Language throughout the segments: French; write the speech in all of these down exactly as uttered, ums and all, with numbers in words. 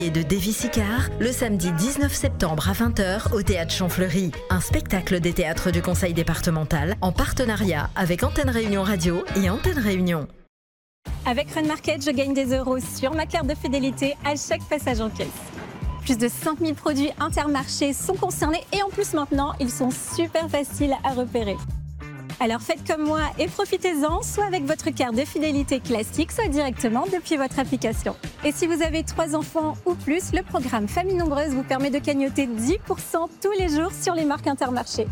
Et de Davy Sicard, le samedi dix-neuf septembre à vingt heures au Théâtre Champfleury. Un spectacle des théâtres du Conseil départemental en partenariat avec Antenne Réunion Radio et Antenne Réunion. Avec Run Market, je gagne des euros sur ma carte de fidélité à chaque passage en caisse. Plus de cinq mille produits Intermarché sont concernés et en plus maintenant, ils sont super faciles à repérer. Alors faites comme moi et profitez-en, soit avec votre carte de fidélité classique, soit directement depuis votre application. Et si vous avez trois enfants ou plus, le programme Famille Nombreuse vous permet de cagnotter dix pour cent tous les jours sur les marques Intermarché.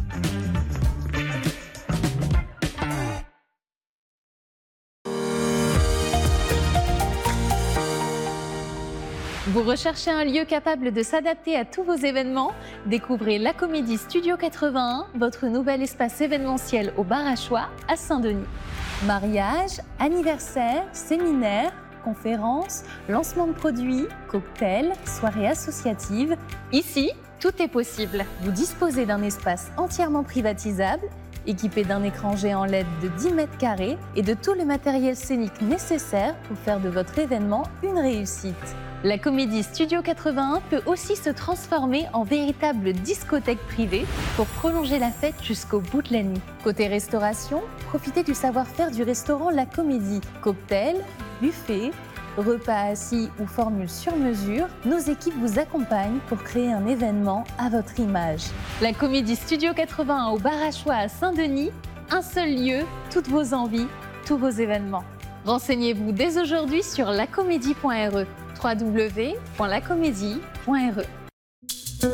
Vous recherchez un lieu capable de s'adapter à tous vos événements? Découvrez la Comédie Studio quatre-vingt-un, votre nouvel espace événementiel au Bar à Choix à Saint-Denis. Mariage, anniversaire, séminaire, conférences, lancement de produits, cocktails, soirées associatives. Ici, tout est possible. Vous disposez d'un espace entièrement privatisable, équipé d'un écran géant L E D de dix mètres carrés et de tout le matériel scénique nécessaire pour faire de votre événement une réussite. La Comédie Studio quatre-vingt-un peut aussi se transformer en véritable discothèque privée pour prolonger la fête jusqu'au bout de la nuit. Côté restauration, profitez du savoir-faire du restaurant La Comédie. Cocktails, buffet, repas assis ou formules sur mesure, nos équipes vous accompagnent pour créer un événement à votre image. La Comédie Studio quatre-vingt-un au Bar à Choix à Saint-Denis, un seul lieu, toutes vos envies, tous vos événements. Renseignez-vous dès aujourd'hui sur lacomédie point r e. w w w point lacomédie point r e.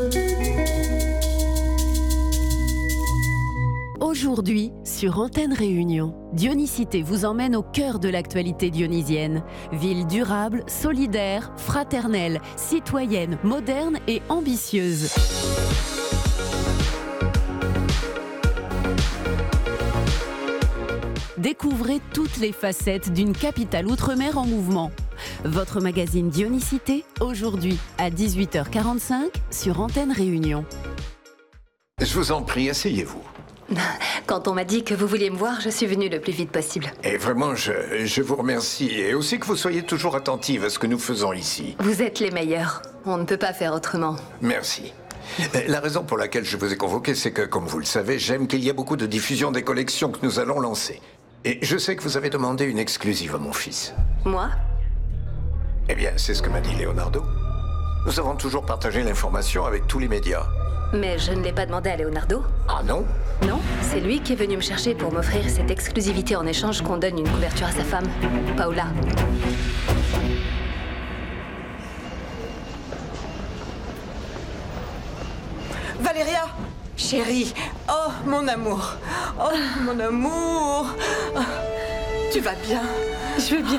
Aujourd'hui, sur Antenne Réunion, Dionysité vous emmène au cœur de l'actualité dionysienne. Ville durable, solidaire, fraternelle, citoyenne, moderne et ambitieuse. Découvrez toutes les facettes d'une capitale outre-mer en mouvement. Votre magazine Dionysité, aujourd'hui à dix-huit heures quarante-cinq sur Antenne Réunion. Je vous en prie, asseyez-vous. Quand on m'a dit que vous vouliez me voir, je suis venue le plus vite possible. Et vraiment, je, je vous remercie. Et aussi que vous soyez toujours attentive à ce que nous faisons ici. Vous êtes les meilleurs. On ne peut pas faire autrement. Merci. La raison pour laquelle je vous ai convoqué, c'est que, comme vous le savez, j'aime qu'il y ait beaucoup de diffusion des collections que nous allons lancer. Et je sais que vous avez demandé une exclusive à mon fils. Moi ? Eh bien, c'est ce que m'a dit Leonardo. Nous avons toujours partagé l'information avec tous les médias. Mais je ne l'ai pas demandé à Leonardo. Ah non ? Non, c'est lui qui est venu me chercher pour m'offrir cette exclusivité en échange qu'on donne une couverture à sa femme, Paola. Valéria, chérie, oh mon amour, oh mon amour, oh, tu vas bien? Je vais bien.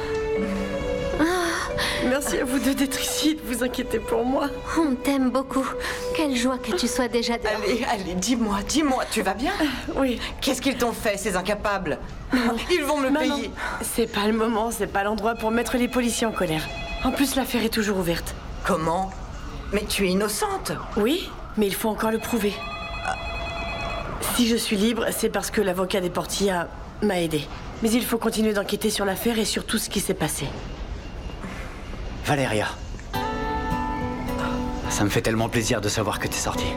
Merci à vous deux d'être ici, de vous inquiéter pour moi. On t'aime beaucoup. Quelle joie que tu sois déjà dehors. Allez, allez, dis-moi, dis-moi, tu vas bien? Oui. Qu'est-ce qu'ils t'ont fait, ces incapables? Ils vont me le Maman, payer. c'est pas le moment, c'est pas l'endroit pour mettre les policiers en colère. En plus, l'affaire est toujours ouverte. Comment? Mais tu es innocente. Oui, mais il faut encore le prouver. Si je suis libre, c'est parce que l'avocat des Portilla m'a aidé. Mais il faut continuer d'enquêter sur l'affaire et sur tout ce qui s'est passé. Valéria, ça me fait tellement plaisir de savoir que t'es sortie.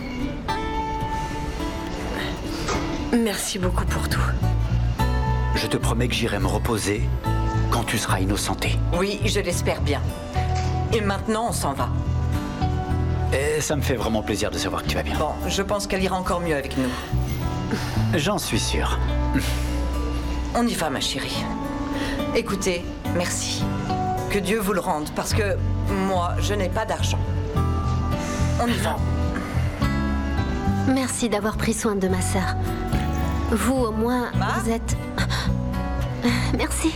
Merci beaucoup pour tout. Je te promets que j'irai me reposer quand tu seras innocentée. Oui, je l'espère bien. Et maintenant, on s'en va. Et ça me fait vraiment plaisir de savoir que tu vas bien. Bon, je pense qu'elle ira encore mieux avec nous. J'en suis sûr. On y va, ma chérie. Écoutez, merci. Que Dieu vous le rende, parce que moi, je n'ai pas d'argent. On y va. Merci d'avoir pris soin de ma sœur. Vous, au moins, Ma vous êtes... Merci.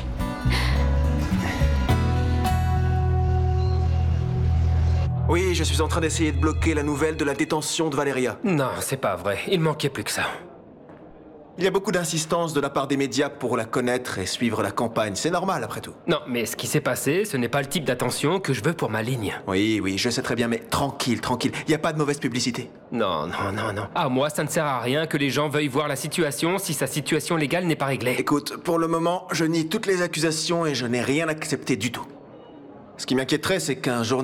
Oui, je suis en train d'essayer de bloquer la nouvelle de la détention de Valéria. Non, c'est pas vrai. Il manquait plus que ça. Il y a beaucoup d'insistance de la part des médias pour la connaître et suivre la campagne. C'est normal, après tout. Non, mais ce qui s'est passé, ce n'est pas le type d'attention que je veux pour ma ligne. Oui, oui, je sais très bien, mais tranquille, tranquille. Il n'y a pas de mauvaise publicité. Non, non, non, non. À moi, ça ne sert à rien que les gens veuillent voir la situation si sa situation légale n'est pas réglée. Écoute, pour le moment, je nie toutes les accusations et je n'ai rien accepté du tout. Ce qui m'inquiéterait, c'est qu'un journal